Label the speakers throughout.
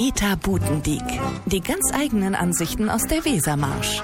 Speaker 1: Meta Butendiek. Die ganz eigenen Ansichten aus der Wesermarsch.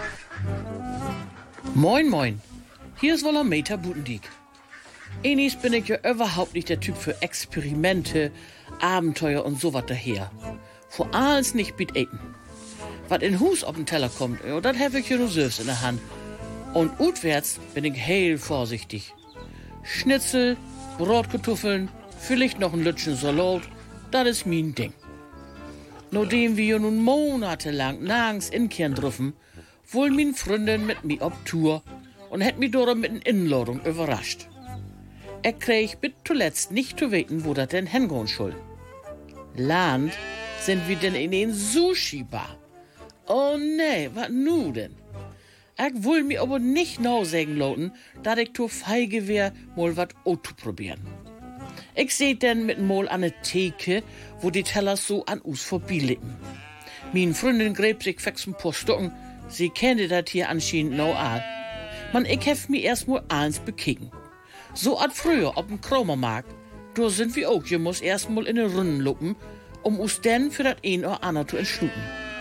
Speaker 2: Moin, moin. Hier ist wohl Meta Butendiek. Enis bin ich ja überhaupt nicht der Typ für Experimente, Abenteuer und sowas daher. Vor allem nicht mit Eten. Was in Hus auf den Teller kommt, das habe ich ja nur selbst in der Hand. Und utwärts bin ich heel vorsichtig. Schnitzel, Brotkartoffeln, vielleicht noch ein Lütchen Salat, das ist mein Ding. Nachdem wir ja nun monatelang nirgends inkehren dürfen, wohl min Freundin mit mir auf Tour und hat mich dort mit einer Inladung überrascht. Er krieg bis zuletzt nicht zu weten, wo das denn hingehen soll. Land sind wir denn in den Sushi-Bar. Oh nee, wat nu denn? Ich will mir aber nicht nou sagen lauten, dass ich zu feige wär, mal wat auszuprobieren. Ich seh denn mit mal an ne Theke, wo die Teller so an us vorbeiliegen. Min Freundin gräbt sich fix ein paar Stocken, sie kennte dat hier anscheinend no an. Man, ich hef mir erst mal eins bekicken. So als früher auf dem Kromermarkt, da sind wir auch, je muss erst mal in den Runden luppen, um us denn für dat ein oder andere zu entschlucken.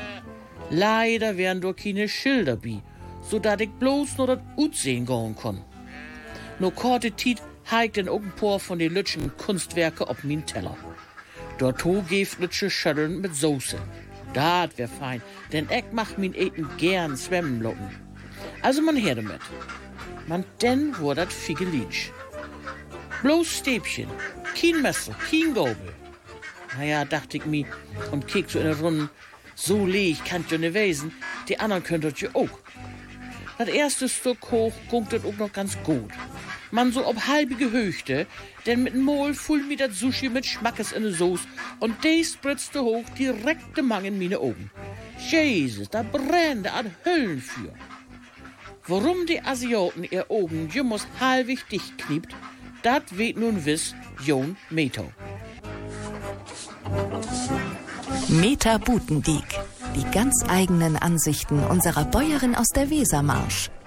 Speaker 2: Leider wären doch keine Schilder bi, so dat ich bloß nur dat Utsehen gehen kann. No korte Tiet heigt denn auch ein paar von den lütschen Kunstwerke auf min Teller. Dort geft lütsche Schötteln mit Soße. Dat wär fein, denn ich mach min Eten gern schwemmen locken. Also man her damit. Man denn wur dat Figelitsch. Bloß Stäbchen, kein Messer, kein Gabel. Naja, dachte ich mi und kiek so in der Runde, so leeg kann ja ne wesen, die anderen können das ja auch. Das erste Stück hoch gungt das auch noch ganz gut. Man so ob halbe Gehöchte, denn mit Mol full mi dat Sushi mit Schmackes in de Soße und de spritzte hoch direkte Mang in meine Augen. Jesus, da brennte an Höllen für. Warum die Asiaten ihr Augen jemals halbig dicht kniept, dat weet nun wiss Jon Meto.
Speaker 1: Meta Butendiek. Die ganz eigenen Ansichten unserer Bäuerin aus der Wesermarsch.